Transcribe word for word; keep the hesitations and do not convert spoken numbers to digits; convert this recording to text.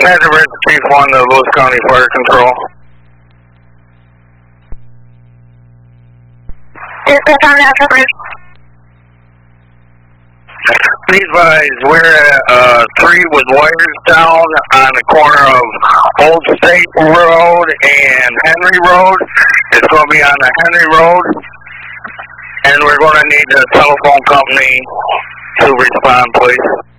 Magic Bridge Chief one to Lewis County Fire Control. Dispatch on Natural Bridge. Please advise, we're at uh, three with wires down on the corner of Old State Road and Henry Road. It's going to be on the Henry Road, and we're going to need a telephone company to respond, please.